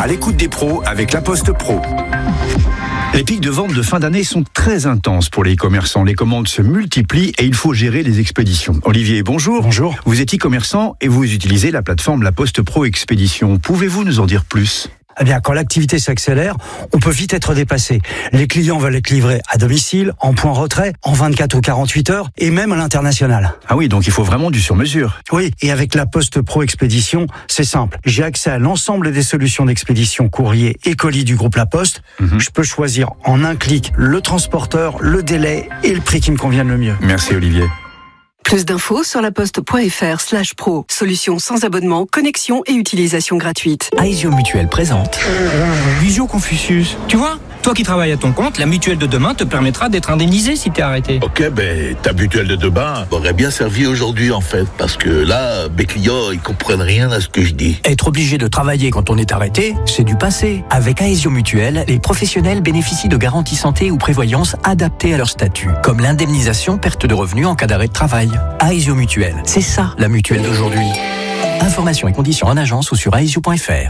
À l'écoute des pros avec La Poste Pro. Les pics de vente de fin d'année sont très intenses pour les e-commerçants. Les commandes se multiplient et il faut gérer les expéditions. Olivier, bonjour. Bonjour. Vous êtes e-commerçant et vous utilisez la plateforme La Poste Pro Expédition. Pouvez-vous nous en dire plus ? Eh bien, quand l'activité s'accélère, on peut vite être dépassé. Les clients veulent être livrés à domicile, en point retrait, en 24 ou 48 heures, et même à l'international. Ah oui, donc il faut vraiment du sur-mesure. Oui, et avec la Poste Pro Expédition, c'est simple. J'ai accès à l'ensemble des solutions d'expédition courrier et colis du groupe La Poste. Je peux choisir en un clic le transporteur, le délai et le prix qui me convienne le mieux. Merci Olivier. Plus d'infos sur laposte.fr/pro. Solution sans abonnement, connexion et utilisation gratuite. Aesio Mutuelle présente Visio Confucius. Tu vois, toi qui travailles à ton compte, la mutuelle de demain te permettra d'être indemnisé si t'es arrêté. Ok, ta mutuelle de demain m'aurait bien servi aujourd'hui en fait, parce que là, mes clients, ils comprennent rien à ce que je dis. Être obligé de travailler quand on est arrêté, c'est du passé. Avec Aesio Mutuelle, les professionnels bénéficient de garanties santé ou prévoyance adaptées à leur statut, comme l'indemnisation perte de revenus en cas d'arrêt de travail. Aesio Mutuelle, c'est ça la mutuelle d'aujourd'hui. Informations et conditions en agence ou sur aesio.fr.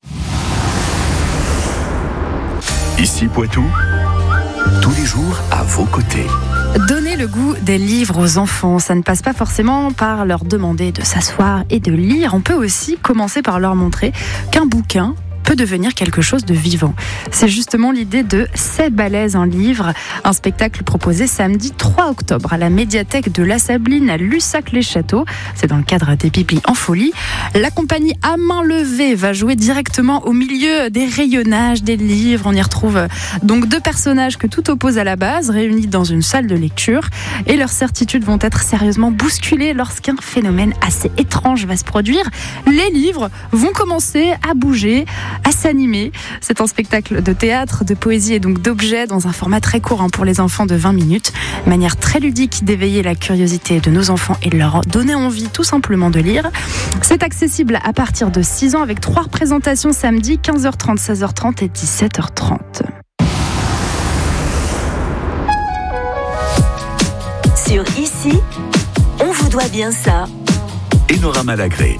Ici Poitou, tous les jours à vos côtés. Donner le goût des livres aux enfants, ça ne passe pas forcément par leur demander de s'asseoir et de lire. On peut aussi commencer par leur montrer qu'un bouquin peut devenir quelque chose de vivant. C'est justement l'idée de C'est balèze un livre, un spectacle proposé samedi 3 octobre à la médiathèque de La Sabline à Lussac-les-Châteaux. C'est dans le cadre des Biblis en folie. La compagnie à main levée va jouer directement au milieu des rayonnages des livres. On y retrouve donc deux personnages que tout oppose à la base, réunis dans une salle de lecture, et leurs certitudes vont être sérieusement bousculées lorsqu'un phénomène assez étrange va se produire. Les livres vont commencer à bouger, à s'animer. C'est un spectacle de théâtre, de poésie et donc d'objets dans un format très court pour les enfants de 20 minutes. Manière très ludique d'éveiller la curiosité de nos enfants et de leur donner envie tout simplement de lire. C'est accessible à partir de 6 ans avec 3 représentations samedi, 15h30, 16h30 et 17h30. Sur Ici, on vous doit bien ça. Enora Malagré.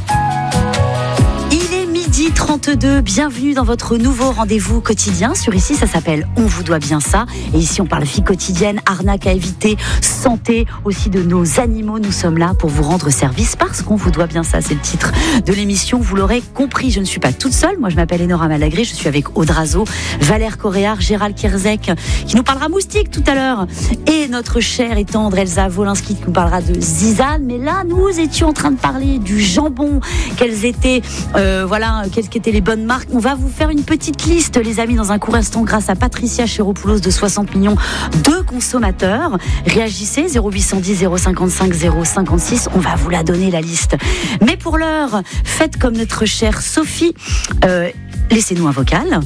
32, bienvenue dans votre nouveau rendez-vous quotidien. Sur Ici, ça s'appelle On vous doit bien ça. Et ici, on parle vie quotidienne, arnaque à éviter, santé, aussi de nos animaux. Nous sommes là pour vous rendre service parce qu'on vous doit bien ça. C'est le titre de l'émission. Vous l'aurez compris, je ne suis pas toute seule. Moi, je m'appelle Enora Malagré. Je suis avec Aude Razo, Valère Coréard, Gérald Kierzek, qui nous parlera moustique tout à l'heure. Et notre chère et tendre Elsa Wolinski, qui nous parlera de Zizane. Mais là, nous étions en train de parler du jambon. Quelles étaient, quelles étaient les bonnes marques. On va vous faire une petite liste, les amis, dans un court instant, grâce à Patricia Chéropoulos de 60 millions de consommateurs. Réagissez, 0810 055 056. On va vous la donner, la liste. Mais pour l'heure, faites comme notre chère Sophie. Laissez-nous un vocal.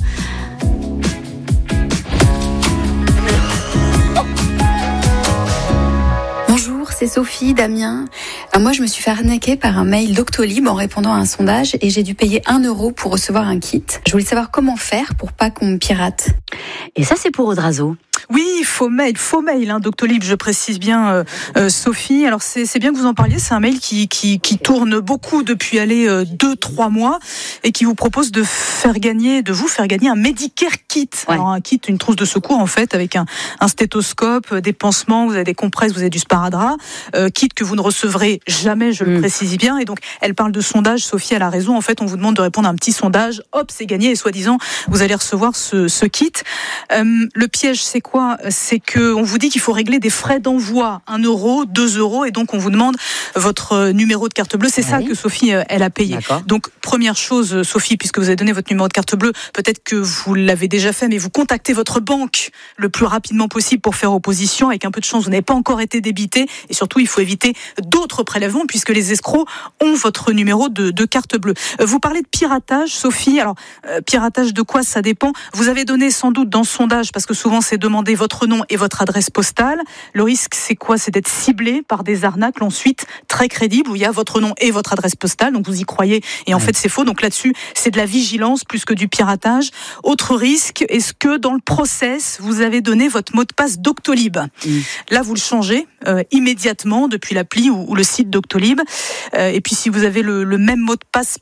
C'est Sophie, Damien. Alors moi, je me suis fait arnaquer par un mail Doctolib en répondant à un sondage et j'ai dû payer 1 € pour recevoir un kit. Je voulais savoir comment faire pour pas qu'on me pirate. Et ça, c'est pour Aude Razo. Oui, faux mail, Doctolib, je précise bien, Sophie. Alors c'est bien que vous en parliez. C'est un mail qui tourne beaucoup depuis 2-3 mois et qui vous propose de vous faire gagner un Medicare kit. Ouais. Alors un kit, une trousse de secours en fait, avec un stéthoscope, des pansements, vous avez des compresses, vous avez du sparadrap, kit que vous ne recevrez jamais, je le précise bien. Et donc elle parle de sondage. Sophie, elle a raison. En fait, on vous demande de répondre à un petit sondage. Hop, c'est gagné et soi-disant vous allez recevoir ce kit. Le piège, c'est quoi? C'est qu'on vous dit qu'il faut régler des frais d'envoi, 1 €, 2 €, et donc on vous demande votre numéro de carte bleue. C'est ça que Sophie, elle a payé. D'accord. Donc, première chose, Sophie, puisque vous avez donné votre numéro de carte bleue, peut-être que vous l'avez déjà fait, mais vous contactez votre banque le plus rapidement possible pour faire opposition. Avec un peu de chance, vous n'avez pas encore été débité, et surtout, il faut éviter d'autres prélèvements, puisque les escrocs ont votre numéro de carte bleue. Vous parlez de piratage, Sophie. Alors, piratage de quoi? Ça dépend. Vous avez donné sans doute dans ce sondage, parce que souvent c'est demandé votre nom et votre adresse postale. Le risque, c'est quoi? C'est d'être ciblé par des arnaques, ensuite très crédibles, où il y a votre nom et votre adresse postale, donc vous y croyez, et en fait c'est faux. Donc là-dessus, c'est de la vigilance plus que du piratage. Autre risque, est-ce que dans le process, vous avez donné votre mot de passe Doctolib? Là, vous le changez immédiatement depuis l'appli ou le site Doctolib. Et puis si vous avez le même mot de passe